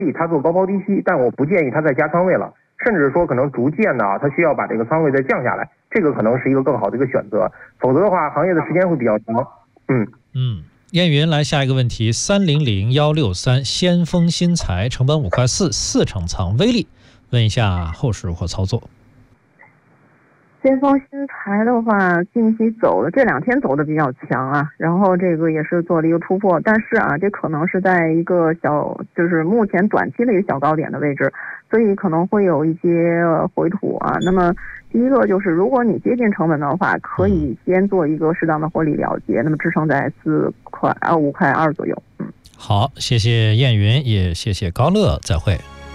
它做高抛低吸，但我不建议它再加仓位了，甚至说可能逐渐的它需要把这个仓位再降下来，这个可能是一个更好的一个选择，否则的话行业的时间会比较长。 燕云来下一个问题，300163先锋新材成本5.4块，4成仓微利，问一下后市如何操作？ 先锋新材的话，近期走的这2天走的比较强啊，然后这个也是做了一个突破，但是啊，这可能是在一个就是目前短期的一个小高点的位置，所以可能会有一些回吐啊。那么第一个就是，如果你接近成本的话，可以先做一个适当的获利了结，那么支撑在5.2块左右。 好，谢谢燕云，也谢谢高乐，再会。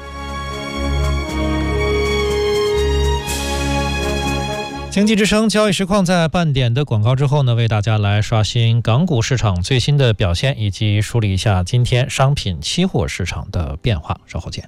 经济之声交易实况在半点的广告之后呢，为大家来刷新港股市场最新的表现，以及梳理一下今天商品期货市场的变化。稍后见。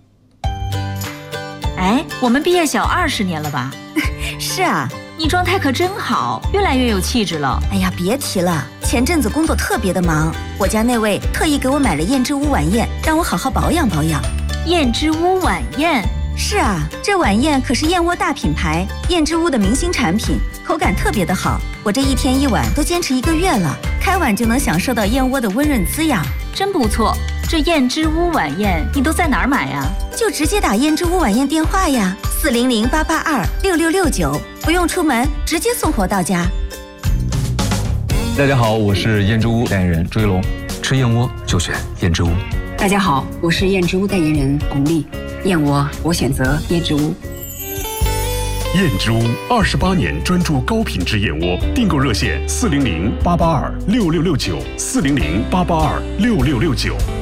哎，我们毕业小20年了吧？ 是啊， 你状态可真好，越来越有气质了。 哎呀，别提了，前阵子工作特别的忙，我家那位特意给我买了燕之屋晚宴，让我好好保养保养。 燕之屋晚宴？ 是啊，这晚宴可是燕窝大品牌燕之屋的明星产品，口感特别的好。我这1天1碗都坚持1个月了，开碗就能享受到燕窝的温润滋养， 真不错。这燕之屋晚宴你都在哪儿买呀？ 就直接打燕之屋晚宴电话呀，400-882-6669，不用出门，直接送货到家。 大家好，我是燕之屋代言人朱一龙，吃燕窝就选燕之屋。 大家好，我是燕之屋代言人巩俐，燕窝我选择燕之屋。 燕之屋28年专注高品质燕窝，订购热线400-882-6669，400-882-6669。